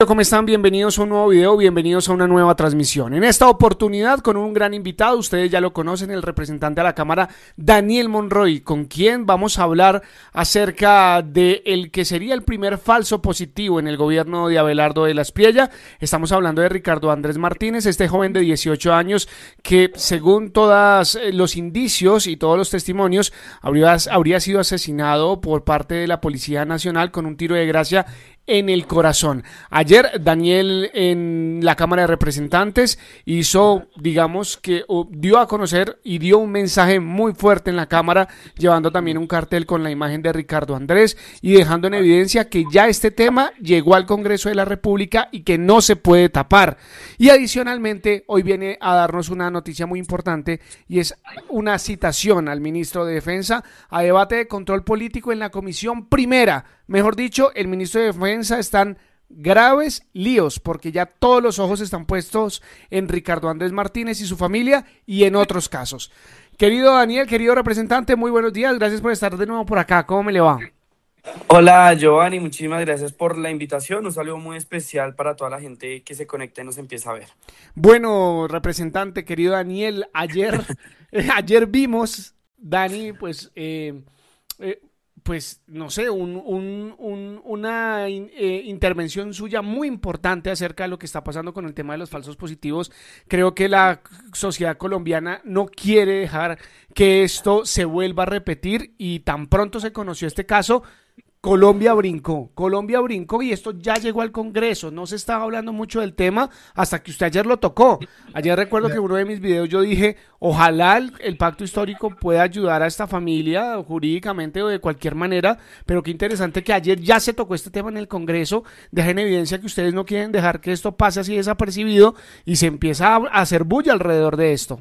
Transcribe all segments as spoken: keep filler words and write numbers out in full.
¿Cómo están? Bienvenidos a un nuevo video, bienvenidos a una nueva transmisión. En esta oportunidad con un gran invitado, ustedes ya lo conocen, el representante a la Cámara, Daniel Monroy, con quien vamos a hablar acerca de el que sería el primer falso positivo en el gobierno de Abelardo de la Espriella. Estamos hablando de Ricardo Andrés Martínez, este joven de dieciocho años que, según todos los indicios y todos los testimonios, habría, habría sido asesinado por parte de la Policía Nacional con un tiro de gracia en el corazón. Ayer Daniel en la Cámara de Representantes hizo, digamos que dio a conocer y dio un mensaje muy fuerte en la Cámara, llevando también un cartel con la imagen de Ricardo Andrés y dejando en evidencia que ya este tema llegó al Congreso de la República y que no se puede tapar. Y adicionalmente hoy viene a darnos una noticia muy importante y es una citación al ministro de Defensa a debate de control político en la Comisión Primera. Mejor dicho, el ministro de Defensa están graves líos porque ya todos los ojos están puestos en Ricardo Andrés Martínez y su familia y en otros casos. Querido Daniel, querido representante, muy buenos días, gracias por estar de nuevo por acá, ¿cómo me le va? Hola Giovanni, muchísimas gracias por la invitación, un saludo muy especial para toda la gente que se conecta y nos empieza a ver. Bueno, representante, querido Daniel, ayer, ayer vimos, Dani, pues... Eh, eh, pues no sé, un, un, un, una eh, intervención suya muy importante acerca de lo que está pasando con el tema de los falsos positivos. Creo que la sociedad colombiana no quiere dejar que esto se vuelva a repetir y tan pronto se conoció este caso, Colombia brincó, Colombia brincó y esto ya llegó al Congreso. No se estaba hablando mucho del tema hasta que usted ayer lo tocó. Ayer recuerdo que en uno de mis videos yo dije, ojalá el, el pacto histórico pueda ayudar a esta familia jurídicamente o de cualquier manera, pero qué interesante que ayer ya se tocó este tema en el Congreso. Deja en evidencia que ustedes no quieren dejar que esto pase así desapercibido y se empieza a hacer bulla alrededor de esto.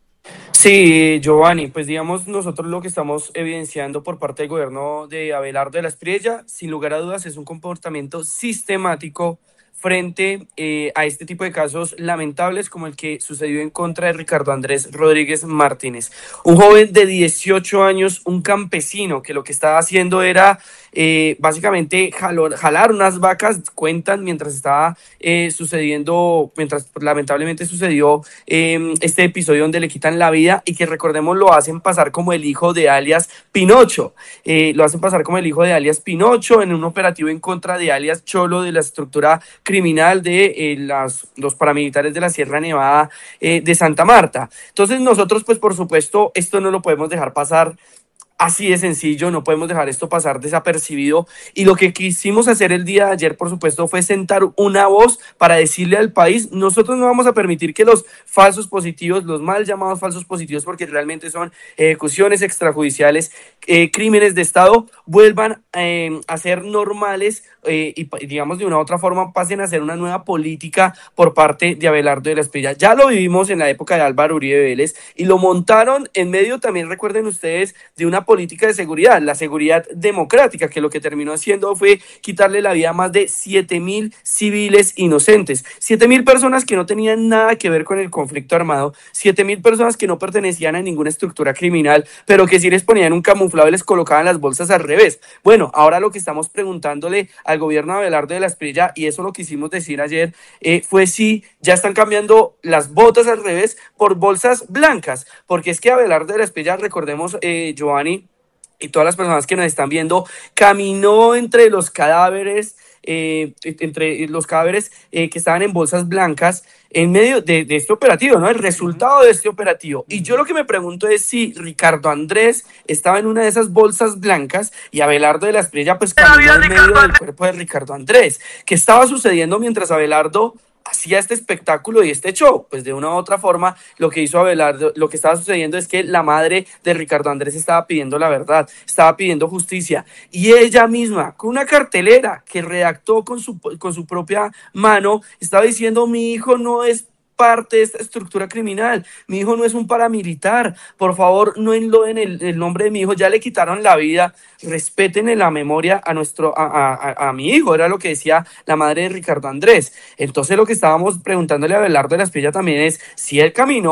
Sí, Giovanni, pues digamos nosotros lo que estamos evidenciando por parte del gobierno de Abelardo de la Espriella, sin lugar a dudas, es un comportamiento sistemático frente eh, a este tipo de casos lamentables como el que sucedió en contra de Ricardo Andrés Rodríguez Martínez. Un joven de dieciocho años, un campesino que lo que estaba haciendo era eh, básicamente jalor, jalar unas vacas, cuentan, mientras estaba eh, sucediendo, mientras lamentablemente sucedió eh, este episodio donde le quitan la vida y que recordemos lo hacen pasar como el hijo de alias Pinocho. Eh, lo hacen pasar como el hijo de alias Pinocho en un operativo en contra de alias Cholo de la estructura criminal de eh, las, los paramilitares de la Sierra Nevada eh, de Santa Marta. Entonces nosotros pues por supuesto esto no lo podemos dejar pasar así de sencillo, no podemos dejar esto pasar desapercibido y lo que quisimos hacer el día de ayer, por supuesto, fue sentar una voz para decirle al país, nosotros no vamos a permitir que los falsos positivos, los mal llamados falsos positivos, porque realmente son ejecuciones extrajudiciales, eh, crímenes de Estado, vuelvan eh, a ser normales eh, y digamos de una u otra forma pasen a ser una nueva política por parte de Abelardo de la Espriella. Ya lo vivimos en la época de Álvaro Uribe Vélez y lo montaron en medio, también recuerden ustedes, de una política de seguridad, la seguridad democrática, que lo que terminó haciendo fue quitarle la vida a más de siete mil civiles inocentes, siete mil personas que no tenían nada que ver con el conflicto armado, siete mil personas que no pertenecían a ninguna estructura criminal, pero que sí les ponían un camuflado y les colocaban las bolsas al revés. Bueno, ahora lo que estamos preguntándole al gobierno de Abelardo de la Espriella, y eso lo quisimos decir ayer, eh, fue si ya están cambiando las botas al revés por bolsas blancas, porque es que Abelardo de la Espriella, recordemos, eh, Giovanni, y todas las personas que nos están viendo, caminó entre los cadáveres, eh, entre los cadáveres eh, que estaban en bolsas blancas en medio de, de este operativo, ¿no? El resultado de este operativo. Y yo lo que me pregunto es si Ricardo Andrés estaba en una de esas bolsas blancas y Abelardo de la Espriella pues caminó en medio del cuerpo de Ricardo Andrés. ¿Qué estaba sucediendo mientras Abelardo hacía este espectáculo y este show? Pues de una u otra forma lo que hizo Abelardo, lo que estaba sucediendo es que la madre de Ricardo Andrés estaba pidiendo la verdad, estaba pidiendo justicia y ella misma con una cartelera que redactó con su, con su propia mano estaba diciendo: mi hijo no es parte de esta estructura criminal, mi hijo no es un paramilitar, por favor no enloden el, el nombre de mi hijo, ya le quitaron la vida, respeten en la memoria a nuestro a, a, a mi hijo, era lo que decía la madre de Ricardo Andrés. Entonces lo que estábamos preguntándole a Abelardo de la Espriella también es si él caminó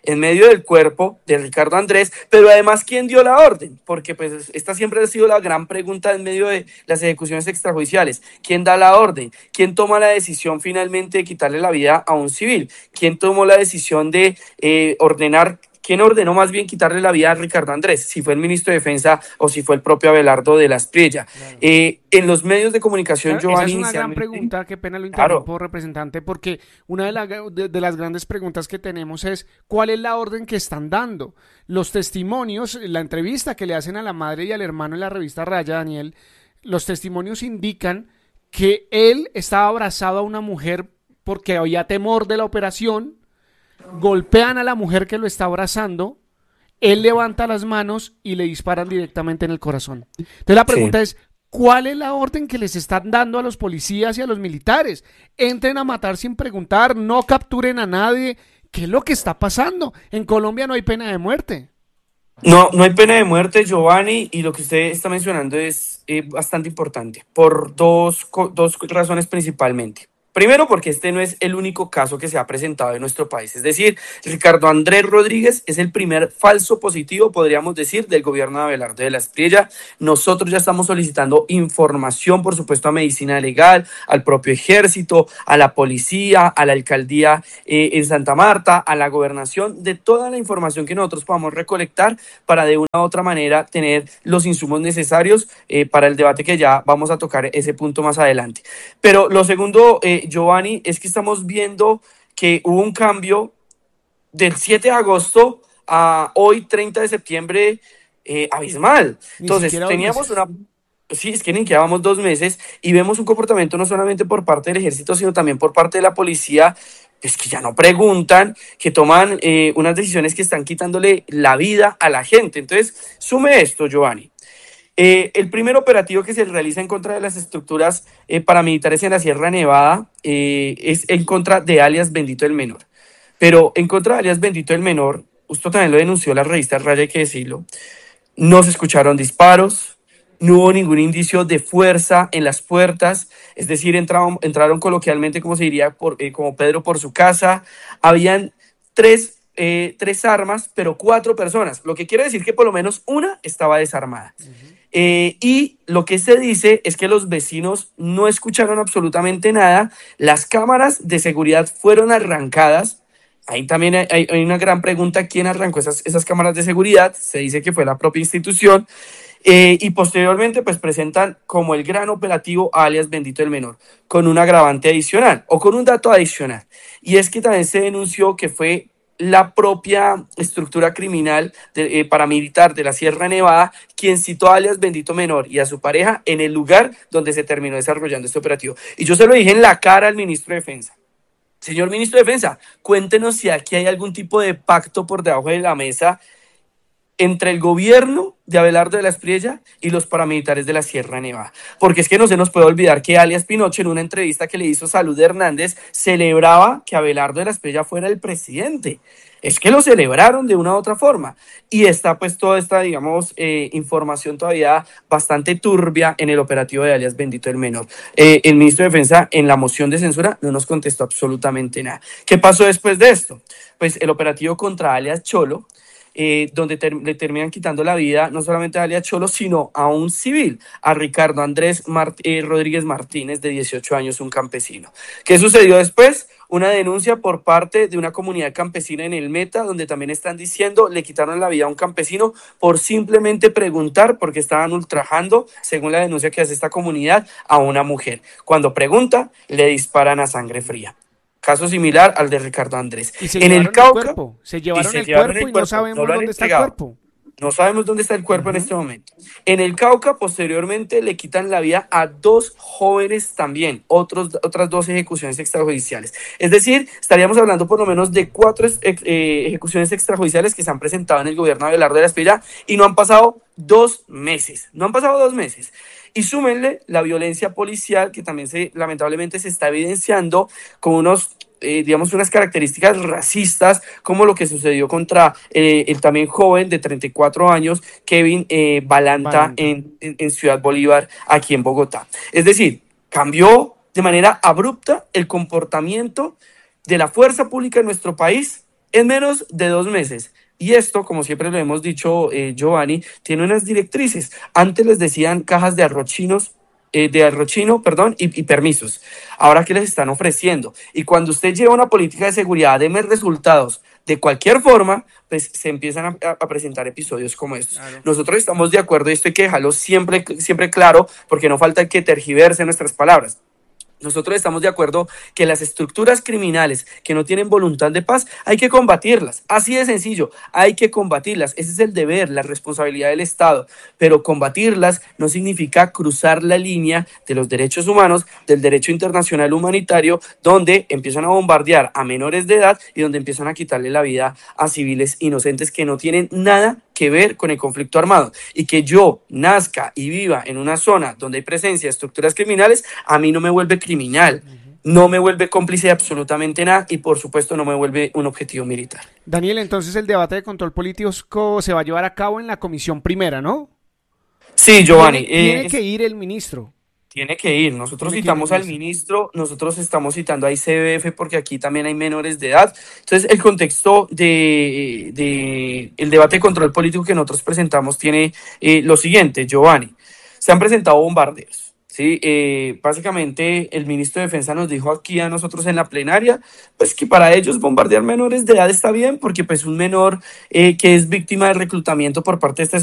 en medio del cuerpo de Ricardo Andrés, pero además, ¿quién dio la orden? Porque pues esta siempre ha sido la gran pregunta en medio de las ejecuciones extrajudiciales. ¿Quién da la orden? ¿Quién toma la decisión finalmente de quitarle la vida a un civil? ¿Quién tomó la decisión de eh, ordenar? ¿Quién ordenó más bien quitarle la vida a Ricardo Andrés? Si fue el ministro de Defensa o si fue el propio Abelardo de la Espriella. Claro. Eh, en los medios de comunicación, claro, Giovanni, esa es una gran pregunta, qué pena lo interrumpo, claro, representante, porque una de, la, de, de las grandes preguntas que tenemos es ¿cuál es la orden que están dando? Los testimonios, la entrevista que le hacen a la madre y al hermano en la revista Raya, Daniel, los testimonios indican que él estaba abrazado a una mujer porque había temor de la operación. Golpean a la mujer que lo está abrazando, él levanta las manos y le disparan directamente en el corazón. Entonces la pregunta sí. es, ¿cuál es la orden que les están dando a los policías y a los militares? Entren a matar sin preguntar, no capturen a nadie. ¿Qué es lo que está pasando? En Colombia no hay pena de muerte. No, no hay pena de muerte, Giovanni, y lo que usted está mencionando es eh, bastante importante, por dos, dos razones principalmente. Primero, porque este no es el único caso que se ha presentado en nuestro país. Es decir, Ricardo Andrés Rodríguez es el primer falso positivo, podríamos decir, del gobierno de Abelardo de la Espriella. Nosotros ya estamos solicitando información, por supuesto, a Medicina Legal, al propio Ejército, a la Policía, a la Alcaldía eh, en Santa Marta, a la Gobernación, de toda la información que nosotros podamos recolectar para de una u otra manera tener los insumos necesarios eh, para el debate que ya vamos a tocar ese punto más adelante. Pero lo segundo, eh, Giovanni, es que estamos viendo que hubo un cambio del siete de agosto a hoy, treinta de septiembre, eh, abismal. Entonces, teníamos una... Sí, es que ni quedábamos dos meses y vemos un comportamiento no solamente por parte del Ejército, sino también por parte de la policía, pues que ya no preguntan, que toman eh, unas decisiones que están quitándole la vida a la gente. Entonces, sume esto, Giovanni. Eh, el primer operativo que se realiza en contra de las estructuras eh, paramilitares en la Sierra Nevada eh, es en contra de alias Bendito el Menor. Pero en contra de alias Bendito el Menor, usted también lo denunció la revista Raya, hay que decirlo, no se escucharon disparos, no hubo ningún indicio de fuerza en las puertas, es decir, entraron, entraron coloquialmente, como se diría, por, eh, como Pedro por su casa, habían tres Eh, tres armas, pero cuatro personas, lo que quiere decir que por lo menos una estaba desarmada. Uh-huh. Eh, y lo que se dice es que los vecinos no escucharon absolutamente nada, las cámaras de seguridad fueron arrancadas. Ahí también hay, hay una gran pregunta, ¿quién arrancó esas, esas cámaras de seguridad? Se dice que fue la propia institución. Eh, y posteriormente pues presentan como el gran operativo alias Bendito el Menor, con un agravante adicional o con un dato adicional, y es que también se denunció que fue la propia estructura criminal de, eh, paramilitar de la Sierra Nevada quien citó a alias Bendito Menor y a su pareja en el lugar donde se terminó desarrollando este operativo. Y yo se lo dije en la cara al ministro de Defensa. Señor ministro de Defensa, cuéntenos si aquí hay algún tipo de pacto por debajo de la mesa entre el gobierno de Abelardo de la Espriella y los paramilitares de la Sierra Nevada. Porque es que no se nos puede olvidar que alias Pinocho, en una entrevista que le hizo Salud Hernández, celebraba que Abelardo de la Espriella fuera el presidente. Es que lo celebraron de una u otra forma. Y está pues toda esta, digamos, eh, información todavía bastante turbia en el operativo de alias Bendito el Menor. Eh, el ministro de Defensa en la moción de censura no nos contestó absolutamente nada. ¿Qué pasó después de esto? Pues el operativo contra alias Cholo, Eh, donde ter le terminan quitando la vida no solamente a alias Cholo, sino a un civil, a Ricardo Andrés Mart eh, Rodríguez Martínez, de dieciocho años, un campesino. ¿Qué sucedió después? Una denuncia por parte de una comunidad campesina en el Meta, donde también están diciendo le quitaron la vida a un campesino por simplemente preguntar, porque estaban ultrajando, según la denuncia que hace esta comunidad, a una mujer. Cuando pregunta, le disparan a sangre fría. Caso similar al de Ricardo Andrés. Y se en el Cauca, el cuerpo. Se llevaron, se el, llevaron cuerpo el cuerpo y no sabemos no dónde está el cuerpo. No sabemos dónde está el cuerpo uh-huh. en este momento. En el Cauca, posteriormente, le quitan la vida a dos jóvenes también, otros, otras dos ejecuciones extrajudiciales. Es decir, estaríamos hablando por lo menos de cuatro eh, ejecuciones extrajudiciales que se han presentado en el gobierno de Abelardo de la Espriella y no han pasado dos meses. No han pasado dos meses. Y súmenle la violencia policial que también se, lamentablemente se está evidenciando con unos, eh, digamos, unas características racistas, como lo que sucedió contra eh, el también joven de treinta y cuatro años, Kevin eh, Balanta, Balanta. En, en, en Ciudad Bolívar, aquí en Bogotá. Es decir, cambió de manera abrupta el comportamiento de la fuerza pública en nuestro país en menos de dos meses. Y esto, como siempre lo hemos dicho, eh, Giovanni, tiene unas directrices. Antes les decían cajas de arroz chinos, eh, de arroz chino, perdón, y, y permisos. Ahora, ¿qué les están ofreciendo? Y cuando usted lleva una política de seguridad, deme resultados de cualquier forma, pues se empiezan a, a presentar episodios como estos. Claro. Nosotros estamos de acuerdo, y esto hay que dejarlo siempre, siempre claro, porque no falta que tergiverse nuestras palabras. Nosotros estamos de acuerdo que las estructuras criminales que no tienen voluntad de paz hay que combatirlas, así de sencillo, hay que combatirlas, ese es el deber, la responsabilidad del Estado, pero combatirlas no significa cruzar la línea de los derechos humanos, del derecho internacional humanitario, donde empiezan a bombardear a menores de edad y donde empiezan a quitarle la vida a civiles inocentes que no tienen nada que ver con el conflicto armado. Y que yo nazca y viva en una zona donde hay presencia de estructuras criminales, a mí no me vuelve criminal, no me vuelve cómplice de absolutamente nada y por supuesto no me vuelve un objetivo militar. Daniel, entonces el debate de control político se va a llevar a cabo en la comisión primera, ¿no? Sí, Giovanni. Tiene, tiene eh, que ir el ministro. Tiene que ir, nosotros citamos al ministro, nosotros estamos citando a I C B F porque aquí también hay menores de edad. Entonces el contexto de, de el debate de control político que nosotros presentamos tiene eh, lo siguiente, Giovanni. Se han presentado bombardeos. Sí, eh, básicamente el ministro de Defensa nos dijo aquí a nosotros en la plenaria, pues que para ellos bombardear menores de edad está bien, porque pues un menor eh, que es víctima de reclutamiento por parte de estas